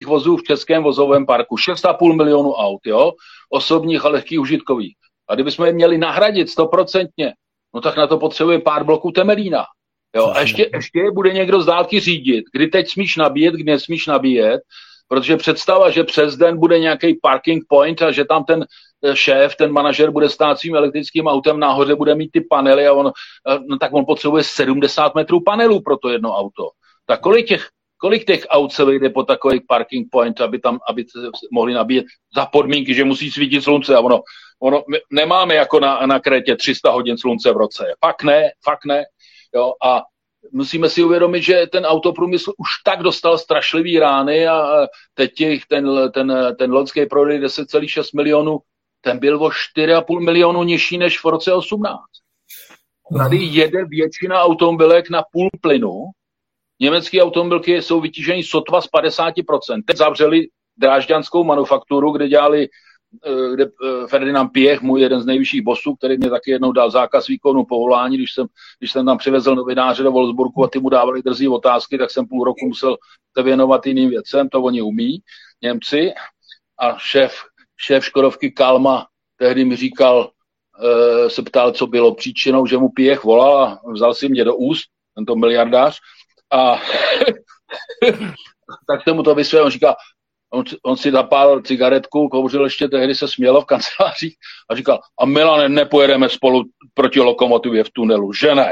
vozů v českém vozovém parku. 6,5 milionu aut, jo? Osobních a lehkých užitkových. A kdybychom je měli nahradit 100%, no tak na to potřebuje pár bloků Temelína. Jo? A ještě bude někdo z dálky řídit, kdy teď smíš nabíjet, kdy nesmíš nabíjet, protože představa, že přes den bude nějaký parking point a že tam ten šéf, ten manažer bude stát svým elektrickým autem, nahoře bude mít ty panely a tak on potřebuje 70 metrů panelů pro to jedno auto. Tak kolik těch aut se vyjde po takový parking point, aby mohli nabíjet za podmínky, že musí svítit slunce a ono nemáme jako na Krétě 300 hodin slunce v roce. Fakt ne. Jo, a musíme si uvědomit, že ten autoprůmysl už tak dostal strašlivý rány a teď ten loňský prodej 10,6 milionů, ten byl o 4,5 milionu nižší než v roce 18. Tady jede většina automobilek na půl plynu. Německé automobilky jsou vytíženy sotva z 50%. Teď zavřeli drážďanskou manufakturu, kde Ferdinand Piech, můj jeden z nejvyšších bossů, který mě taky jednou dal zákaz výkonu povolání, když jsem tam přivezl novináře do Wolfsburgu a ty mu dávali drzí otázky, tak jsem půl roku musel se věnovat jiným věcem, to oni umí, Němci. A šéf Škodovky Kalma tehdy mi říkal, se ptal, co bylo příčinou, že mu Piech volal a vzal si mě do úst, tento miliardář, a tak jsem mu to vysvětlil, on říká, on si zapálil cigaretku, kouřil ještě, tehdy se smělo v kancelářích a říkal, a Milane, nepojedeme spolu proti lokomotivě v tunelu, že ne?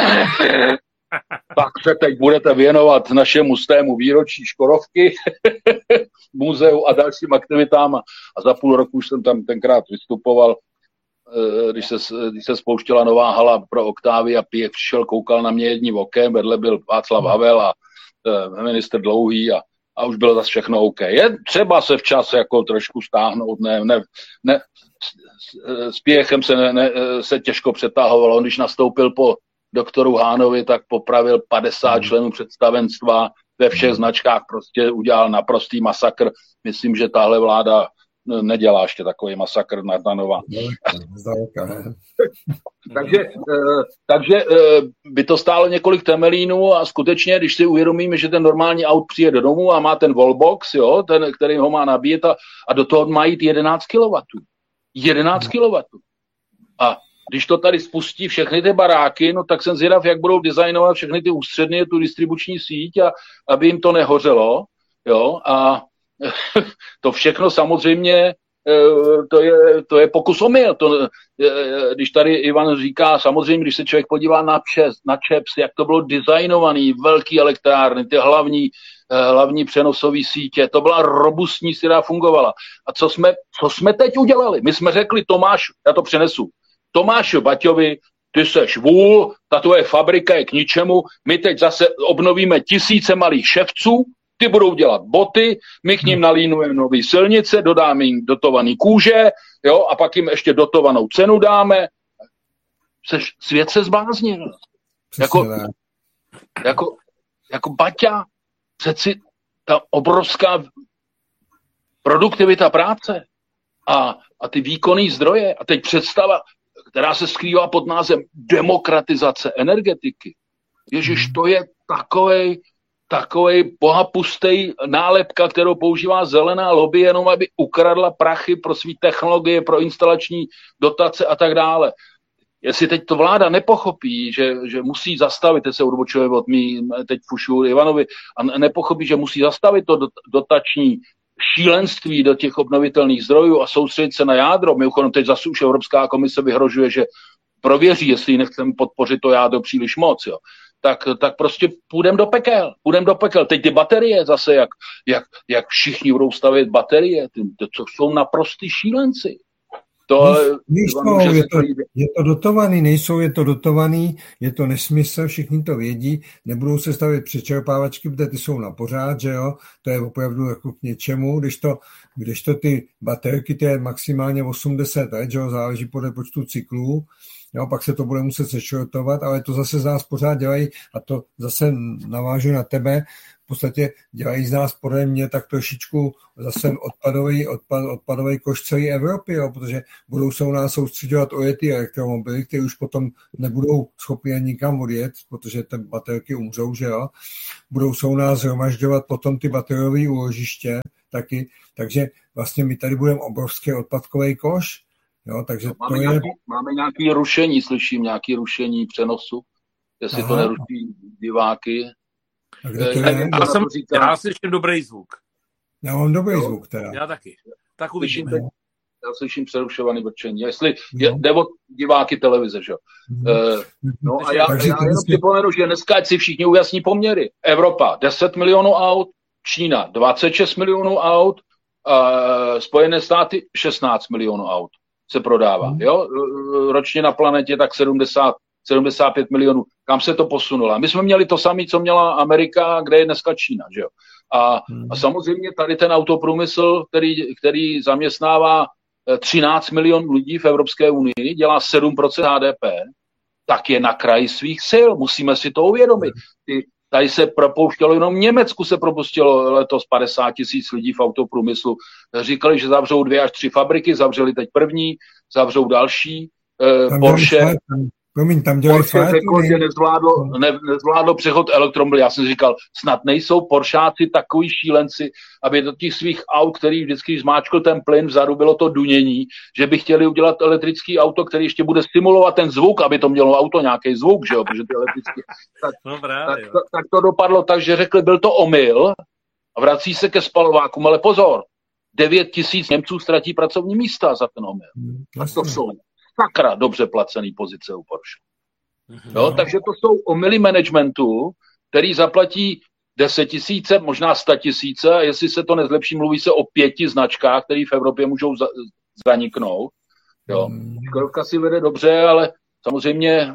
Tak se teď budete věnovat našemu stému výročí Škodovky, muzeu a dalším aktivitám a za půl roku už jsem tam tenkrát vystupoval, když se spouštěla nová hala pro Oktávy a Piech přišel, koukal na mě jedním okem, vedle byl Václav Havel a ministr Dlouhý a už bylo zase všechno OK. Je třeba se včas jako trošku stáhnout, s Piechem se těžko přetahovalo. On když nastoupil po doktoru Hánovi, tak popravil 50 členů představenstva ve všech značkách, prostě udělal naprostý masakr. Myslím, že tahle vláda nedělá ještě takový masakr na nová. Takže by to stálo několik Temelínů a skutečně, když si uvědomíme, že ten normální aut přijede domů a má ten wallbox, jo, ten, který ho má nabíjet a do toho má jít 11 kW. 11 kW. A když to tady spustí všechny ty baráky, no tak jsem zvědav, jak budou designovat všechny ty ústředny, tu distribuční síť, a aby jim to nehořelo, jo, a to všechno samozřejmě, to je pokus omyl. Když tady Ivan říká, samozřejmě, když se člověk podívá na ČEPS, jak to bylo designovaný, velký elektrárny, ty hlavní přenosové sítě, to byla robustní, která fungovala. A co jsme teď udělali? My jsme řekli Tomáš, já to přenesu, Tomášu Baťovi, ty seš vůl, ta tvoje fabrika je k ničemu, my teď zase obnovíme tisíce malých ševců, ty budou dělat boty, my k ním nalínujeme nové silnice, dodáme jim dotovaný kůže, jo, a pak jim ještě dotovanou cenu dáme. Svět se zbláznil. Jako Baťa, přeci ta obrovská produktivita práce a ty výkonné zdroje a teď představa, která se skrývá pod názvem demokratizace energetiky. Ježiš, to je takovej bohapustej nálepka, kterou používá zelená lobby, jenom aby ukradla prachy pro svý technologie, pro instalační dotace a tak dále. Jestli teď to vláda nepochopí, že musí zastavit, teď se odbočuje od mý, teď fušu Ivanovi, a nepochopí, že musí zastavit to dotační šílenství do těch obnovitelných zdrojů a soustředit se na jádro. Mimochodem teď zase už Evropská komise vyhrožuje, že prověří, jestli nechceme podpořit to jádro příliš moc, jo. Tak prostě půjdeme do pekel. Teď ty baterie zase, jak všichni budou stavět baterie, to jsou naprostý šílenci. Je to dotovaný, je to nesmysl, všichni to vědí, nebudou se stavět přečerpávačky, protože ty jsou na pořád, že jo, to je opravdu jako k něčemu, když to ty baterky, to je maximálně 80 let, že jo, záleží podle počtu cyklů, jo, pak se to bude muset sešrotovat, ale to zase z nás pořád dělají, a to zase navážu na tebe, v podstatě dělají z nás podle mě tak trošičku zase odpadový koš celé Evropy, jo, protože budou se u nás soustředovat ojetý elektromobily, které už potom nebudou schopni ani nikam odjet, protože ty baterky umřou, že jo. Budou se u nás zhromažďovat potom ty bateriové úložiště taky, takže vlastně my tady budeme obrovský odpadkový koš, jo, takže máme nějaké rušení, slyším nějaké rušení přenosu, jestli to neruší diváky. Já slyším dobrý zvuk. Já mám dobrý zvuk teda. Já taky. Tak uvidíme. Já slyším přerušovaný vrčení. Jestli jde o diváky televize, že jo. No a já jenom připomenu, že dneska si všichni ujasní poměry. Evropa 10 milionů aut, Čína 26 milionů aut, Spojené státy 16 milionů aut se prodává. Jo? Ročně na planetě tak 75 milionů. Kam se to posunulo? My jsme měli to samé, co měla Amerika, kde je dneska Čína. Že jo? A samozřejmě tady ten autoprůmysl, který zaměstnává 13 milionů lidí v Evropské unii, dělá 7% HDP, tak je na kraji svých sil. Musíme si to uvědomit. Tady se propouštělo, jenom v Německu se propustilo letos 50 000 lidí v autoprůmyslu. Říkali, že zavřou 2 až 3 fabriky, zavřeli teď první, zavřou další. Porsche řekl, že nezvládlo přechod elektromobil. Já jsem říkal, snad nejsou Poršáci takový šílenci, aby do těch svých aut, který vždycky zmáčkl ten plyn, vzadu bylo to dunění, že by chtěli udělat elektrický auto, který ještě bude simulovat ten zvuk, aby to mělo auto nějaký zvuk, že jo, protože to elektrický. Tak to dopadlo tak, že řekli, byl to omyl a vrací se ke spalovákům, ale pozor, 9 000 Němců ztratí pracovní místa za ten omyl. A to jsou sakra dobře placený pozice u Porsche. Jo, takže to jsou omyly managementu, který zaplatí 10 000, možná 100 000, a jestli se to nezlepší, mluví se o 5 značkách, které v Evropě můžou zaniknout. Jo. Škodovka si vede dobře, ale samozřejmě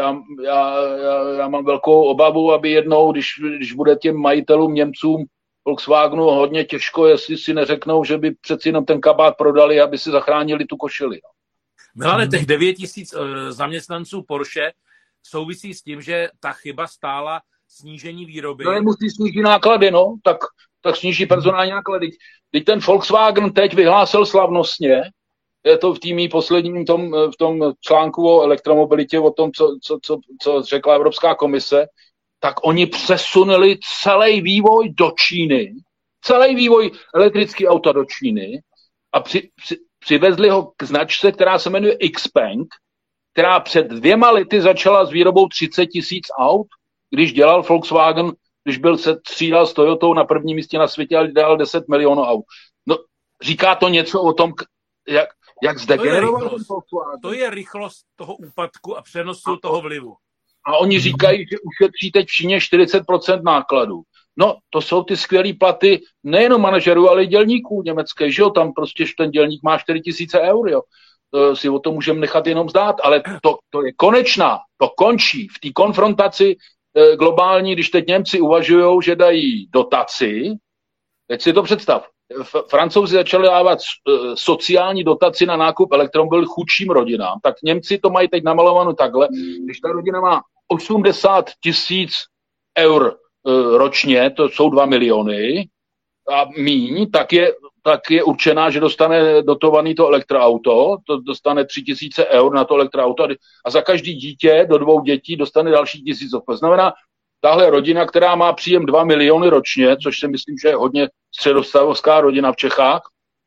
já mám velkou obavu, aby jednou, když bude těm majitelům Němcům Volkswagenu hodně těžko, jestli si neřeknou, že by přeci jenom ten kabát prodali, aby si zachránili tu košili. No. Milane, těch 9 000 zaměstnanců Porsche souvisí s tím, že ta chyba stála snížení výroby. No, musí snížit náklady, no, tak sníží personální náklady. Teď ten Volkswagen teď vyhlásil slavnostně, je to v týmí posledním v tom článku o elektromobilitě, o tom, co řekla Evropská komise, tak oni přesunuli celý vývoj do Číny, celý vývoj elektrický auta do Číny a přivezli ho k značce, která se jmenuje Xpeng, která před 2 lety začala s výrobou 30 000 aut, když dělal Volkswagen, když se střídal s Toyotou na prvním místě na světě, ale dělal 10 milionů aut. No, říká to něco o tom, jak zdegeneroval ten Volkswagen. To je rychlost toho úpadku a přenosu toho vlivu. A oni říkají, že ušetří teď v Číně 40% nákladů. No, to jsou ty skvělé platy nejenom manažerů, ale i dělníků německé, že jo, tam prostě ten dělník má 4 000 eur, jo. To si o tom můžeme nechat jenom zdát, ale to je konečná, to končí v té konfrontaci globální, když teď Němci uvažují, že dají dotaci, teď si to představ, Francouzi začali dávat sociální dotaci na nákup elektromobilů chudším rodinám, tak Němci to mají teď namalovanou takhle, když ta rodina má 80 000 eur ročně, to jsou 2 miliony a míň, tak je určená, že dostane dotovaný to elektroauto, to dostane 3 000 eur na to elektroauto a za každý dítě do 2 dětí dostane další 1000. To znamená, tahle rodina, která má příjem 2 miliony ročně, což si myslím, že je hodně středostavovská rodina v Čechách,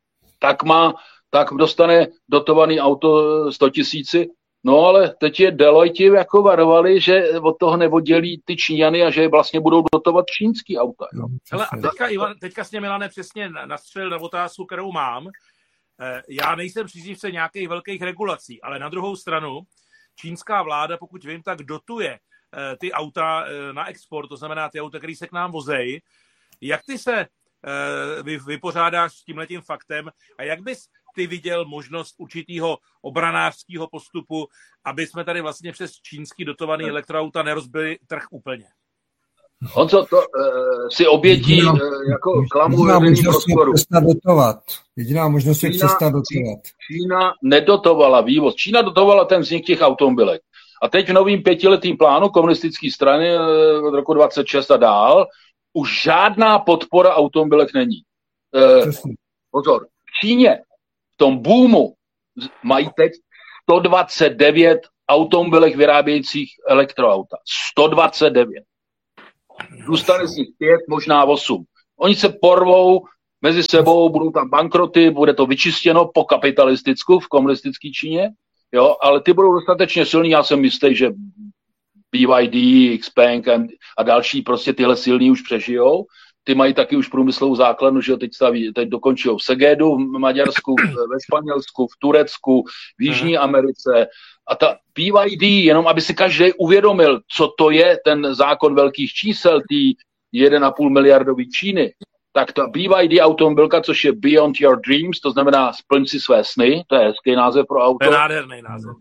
tak dostane dotovaný auto 100 000. No ale teď je Deloitte jako varovali, že od toho neoddělí ty Číňany a že vlastně budou dotovat čínský auta. Jo. Hele, a teďka jsi mě, Milane, přesně nastřelil na otázku, kterou mám. Já nejsem příznivce nějakých velkých regulací, ale na druhou stranu čínská vláda, pokud vím, tak dotuje ty auta na export, to znamená ty auta, které se k nám vozejí. Jak ty se vypořádáš s tímhletím faktem a jak bys ty viděl možnost určitého obranářského postupu, aby jsme tady vlastně přes čínský dotovaný elektroauta nerozbili trh úplně? Honzo, to si obětí jako klamu veřejný prostoru. Jediná možnost je přestat dotovat. Čína nedotovala vývoz. Čína dotovala ten vznik těch automobilek. A teď v novým 5letým plánu komunistické strany od roku 26 a dál už žádná podpora automobilek není. Pozor, v Číně v tom boomu mají teď 129 automobilek vyrábějících elektroauta. 129. Zůstane z nich 5, možná 8. Oni se porvou mezi sebou, budou tam bankroty, bude to vyčištěno po kapitalisticku v komunistické Číně, jo, ale ty budou dostatečně silný, já jsem jistý, že BYD, Xpeng a další prostě tyhle silní už přežijou. Ty mají taky už průmyslovou základnu, že teď dokončují v Segedu, v Maďarsku, ve Španělsku, v Turecku, v Jižní Americe. A ta BYD, jenom aby si každý uvědomil, co to je ten zákon velkých čísel, tý 1,5 miliardový Číny, tak ta BYD automobilka, což je Beyond Your Dreams, to znamená splň si své sny, to je hezký název pro auto. To je nádherný název.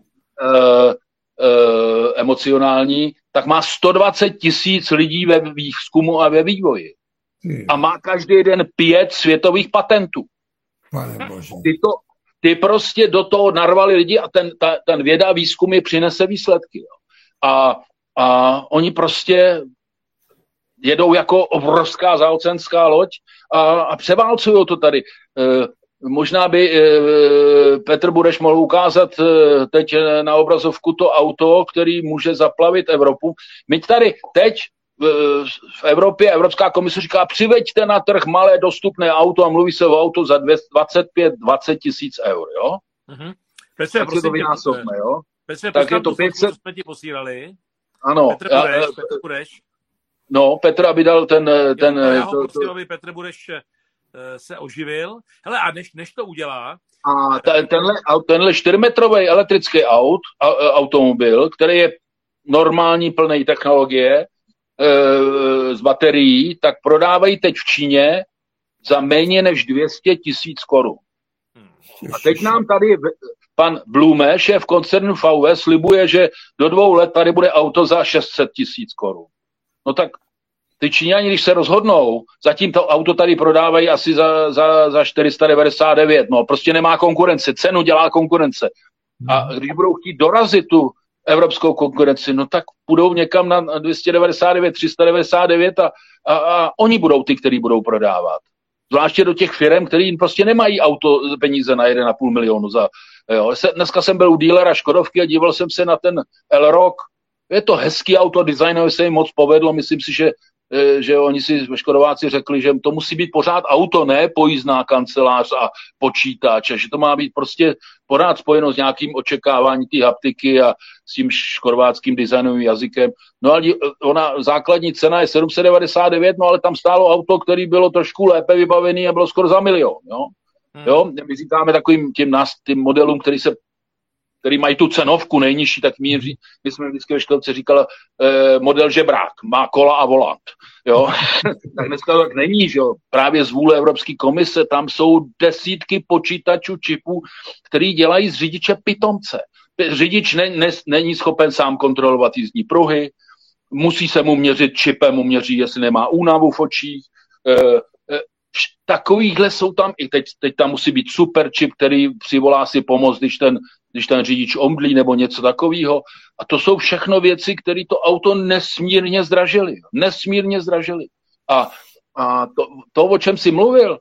Emocionální, tak má 120 000 lidí ve výzkumu a ve vývoji. A má každý den 5 světových patentů. Pane Bože. Ty prostě do toho narvali lidi a ten věda a výzkum je přinese výsledky. Jo. A oni prostě jedou jako obrovská zaocenská loď a převálcují to tady. Možná by Petr Bureš mohl ukázat teď na obrazovku to auto, který může zaplavit Evropu. My tady teď v Evropě, Evropská komise říká, přiveďte na trh malé dostupné auto a mluví se o auto za 25-20 tisíc eur, jo? Mm-hmm. Petře, tak je to vynásobné, jo? Petře, tak je to 500... jsme ti posílali. Ano. Petr Bureš. No, Petr, aby dal Já ho prosím, aby Petr Bureš se oživil. Hele, a než to udělá... A tenhle 4metrový elektrický automobil, který je normální plnej technologie, z baterií, tak prodávají teď v Číně za méně než 200 000 korun. A teď nám tady pan Blume, šéf koncernu VW, slibuje, že do 2 let tady bude auto za 600 000 korun. No tak ty Číňani, když se rozhodnou, zatím to auto tady prodávají asi za 499, no prostě nemá konkurence, cenu dělá konkurence. A když budou chtít dorazit tu evropskou konkurenci, no tak půjdou někam na 299, 399 a oni budou ty, kteří budou prodávat. Zvláště do těch firm, který prostě nemají auto peníze na 1,5 milionu. Dneska jsem byl u dílera Škodovky a díval jsem se na ten Elrock. Je to hezký auto, designově se jim moc povedlo, myslím si, že oni si Škodováci řekli, že to musí být pořád auto, ne pojízdná kancelář a počítač, že to má být prostě pořád spojeno s nějakým očekávání té haptiky a s tím škodováckým designovým jazykem. No ale ona základní cena je 799, no ale tam stálo auto, který bylo trošku lépe vybavený a bylo skoro za 1 milion, jo? Jo? My říkáme takovým tím modelům, který mají tu cenovku nejnižší, tak my jsme vždycky ve školce říkali model žebrák, má kola a volant. Jo? Tak dneska to tak není, že jo? Právě z vůle Evropské komise tam jsou desítky počítačů, čipů, který dělají z řidiče pitomce. Řidič není schopen sám kontrolovat jízdní pruhy, musí se mu měřit čipem, mu měří, jestli nemá únavu v očích. Takovýhle jsou tam, i teď tam musí být super čip, který přivolá si pomoc, když ten řidič omdlí nebo něco takového. A to jsou všechno věci, které to auto nesmírně zdražily. Nesmírně zdražily. A to, o čem jsi mluvil,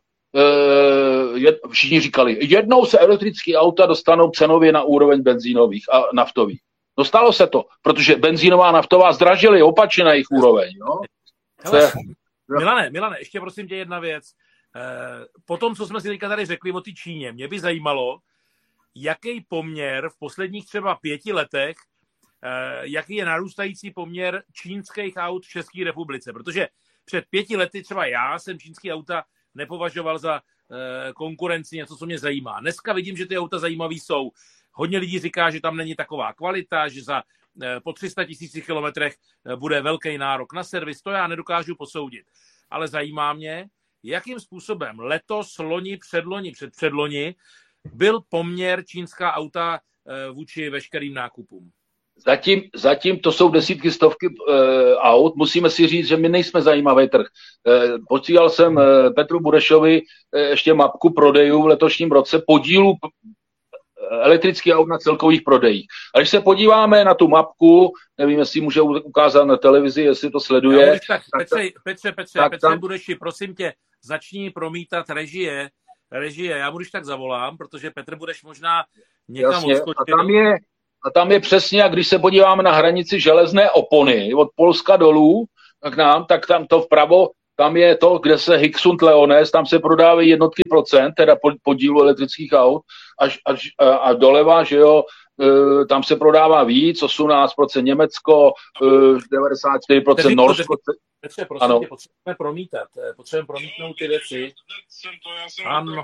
všichni říkali, jednou se elektrické auta dostanou cenově na úroveň benzínových a naftových. No stalo se to, protože benzínová a naftová zdražily opačně na jejich úroveň. No? Hele, Milane, ještě prosím tě jedna věc. Po tom, co jsme si teďka tady řekli o té Číně, mě by zajímalo, jaký poměr v posledních třeba 5 letech, jaký je narůstající poměr čínských aut v České republice. Protože před 5 lety třeba já jsem čínský auta nepovažoval za konkurenci, něco, co mě zajímá. Dneska vidím, že ty auta zajímavý jsou. Hodně lidí říká, že tam není taková kvalita, že po 300 000 kilometrech bude velký nárok na servis. To já nedokážu posoudit. Ale zajímá mě, jakým způsobem letos, loni, předloni byl poměr čínská auta vůči veškerým nákupům. Zatím to jsou desítky, stovky aut. Musíme si říct, že my nejsme zajímavý trh. Posílal jsem Petru Burešovi ještě mapku prodejů v letošním roce podílu elektrických aut na celkových prodejích. A když se podíváme na tu mapku, nevím, jestli může ukázat na televizi, jestli to sleduje. Petře, Bureši, prosím tě, začni promítat režie. Já mu když tak zavolám, protože Petr Bureš možná někam odskočil. A tam je přesně, jak když se podíváme na hranici železné opony od Polska dolů k nám, tak tam to vpravo, tam je to, kde se Hixund Leones, tam se prodávají jednotky procent, teda podílu elektrických aut, a doleva, že jo, tam se prodává víc, 18% Německo, 94% Norsko. Petře, prosím tě, potřebujeme promítnout ty věci. Ano,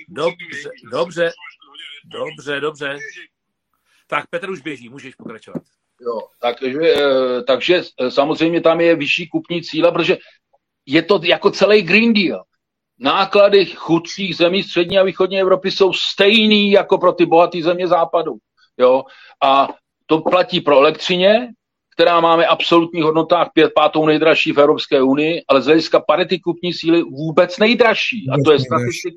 dobře. Tak Petr už běží, můžeš pokračovat. Jo, takže samozřejmě tam je vyšší kupní cíle, protože je to jako celý Green Deal. Náklady chudších zemí střední a východní Evropy jsou stejný jako pro ty bohaté země západu. Jo? A to platí pro elektřině, která máme absolutních hodnotách 5. nejdražší v Evropské unii, ale z hlediska parity kupní síly vůbec nejdražší. A to je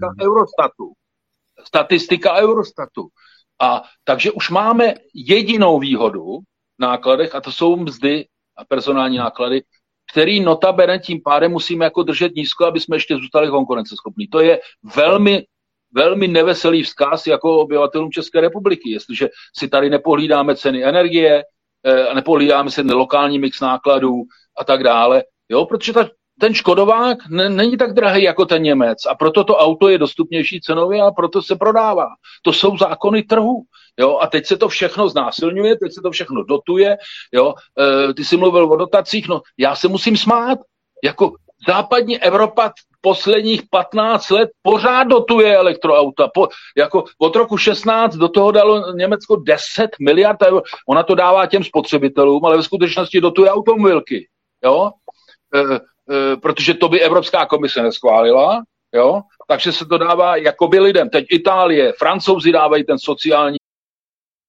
statistika Eurostatu. A takže už máme jedinou výhodu v nákladech, a to jsou mzdy a personální náklady, který notabene tím pádem musíme jako držet nízko, aby jsme ještě zůstali konkurenceschopní. To je velmi, velmi neveselý vzkaz jako obyvatelům České republiky, jestliže si tady nepohlídáme ceny energie, nepohlídáme si lokální mix nákladů a tak dále. Jo, protože ten Škodovák není tak drahý jako ten Němec a proto to auto je dostupnější cenově a proto se prodává. To jsou zákony trhu. Jo? A teď se to všechno znásilňuje, teď se to všechno dotuje. Jo? Ty jsi mluvil o dotacích, no já se musím smát. Jako západní Evropa posledních 15 let pořád dotuje elektroauta. Jako od roku 16 do toho dalo Německo 10 miliard eur. Ona to dává těm spotřebitelům, ale ve skutečnosti dotuje automobilky. Jo? Protože to by Evropská komise neschválila, jo? Takže se to dává jakoby lidem. Teď Itálie, Francouzi dávají ten sociální